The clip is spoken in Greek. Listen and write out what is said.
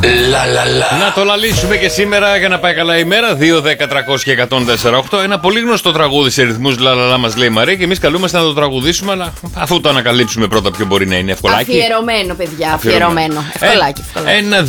Να το λαλήσουμε και σήμερα για να πάει καλά η μέρα. 2-10-300-1048. Ένα πολύ γνωστό τραγούδι σε ρυθμούς λαλαλά μας λέει η Μαρία και εμείς καλούμαστε να το τραγουδήσουμε. Αλλά αφού το ανακαλύψουμε πρώτα, ποιο μπορεί να είναι ευκολάκι. Αφιερωμένο, παιδιά. Αφιερωμένο. Ευκολάκι.